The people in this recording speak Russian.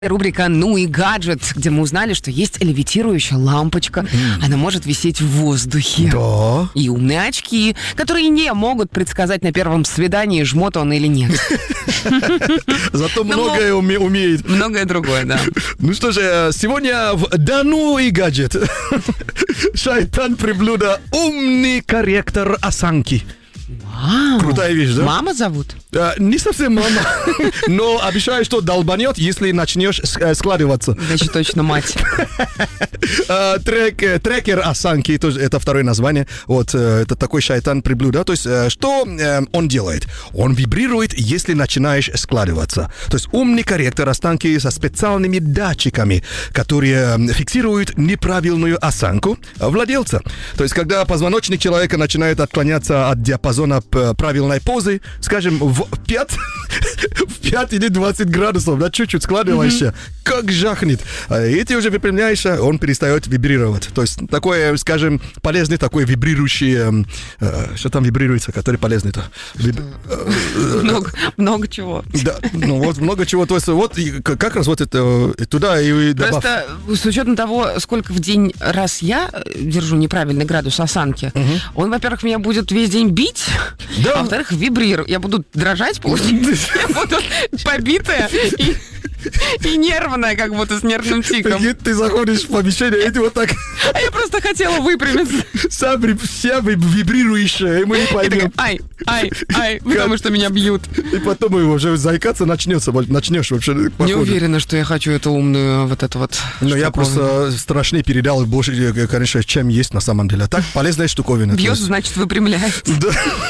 Рубрика «Ну и гаджет», где мы узнали, что есть левитирующая лампочка. Она может висеть в воздухе. Да. И умные очки, которые не могут предсказать на первом свидании, жмот он или нет. Зато многое умеет. Многое другое, да. Ну что же, сегодня в «Да ну и гаджет» Шайтан приблюда умный корректор осанки. Вау. Крутая вещь, да? Мама зовут? Не совсем мама, но обещаю, что долбанет, если начнешь складываться. Значит, точно мать. Трекер осанки, тоже это второе название. Вот, это такой шайтан приблуда. То есть, что он делает? Он вибрирует, если начинаешь складываться. То есть, умный корректор осанки со специальными датчиками, которые фиксируют неправильную осанку владельца. То есть, когда позвоночник человека начинает отклоняться от диапазона правильной позы, скажем, в 5 или 20 градусов, да, чуть-чуть складываешься, как жахнет. И ты уже выпрямляешься, он перестает вибрировать. То есть, такой, скажем, полезный такой вибрирующий... что там вибрируется, который полезный-то? Много чего. Да, ну вот много чего. То есть, вот как раз вот это туда и добавь. Просто с учетом того, сколько в день раз я держу неправильный градус осанки, он, во-первых, меня будет весь день бить, Да. а во-вторых, вибрировать. Я буду дрожать, получается. Я буду побитая и нервная, как будто с нервным тиком. И ты заходишь в помещение, и ты вот так А я просто хотела выпрямиться. вся вибрирующая, и мы не И такая, поймем. ай, потому что меня бьют. И потом уже заикаться начнешь вообще. Не походу. уверена, что я хочу эту умную вот эту вот. Но я штуковину. просто страшнее передал больше, конечно, чем есть на самом деле. А так полезная штуковина. Бьет, значит, выпрямляет. Да.